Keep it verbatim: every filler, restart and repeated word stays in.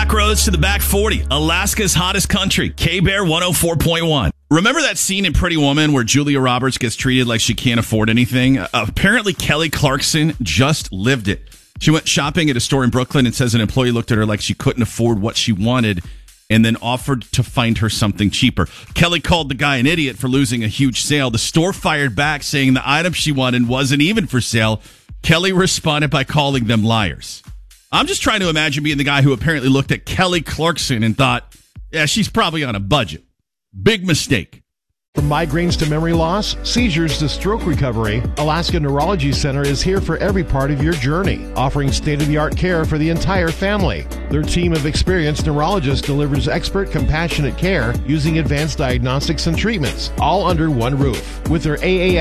back roads to the back forty, Alaska's hottest country, K-Bear one oh four point one. Remember that scene in Pretty Woman where Julia Roberts gets treated like she can't afford anything? Uh, apparently, Kelly Clarkson just lived it. She went shopping at a store in Brooklyn and says an employee looked at her like she couldn't afford what she wanted and then offered to find her something cheaper. Kelly called the guy an idiot for losing a huge sale. The store fired back saying the item she wanted wasn't even for sale. Kelly responded by calling them liars. I'm just trying to imagine being the guy who apparently looked at Kelly Clarkson and thought, yeah, she's probably on a budget. Big mistake. From migraines to memory loss, seizures to stroke recovery, Alaska Neurology Center is here for every part of your journey, offering state-of-the-art care for the entire family. Their team of experienced neurologists delivers expert, compassionate care using advanced diagnostics and treatments, all under one roof. With their A A S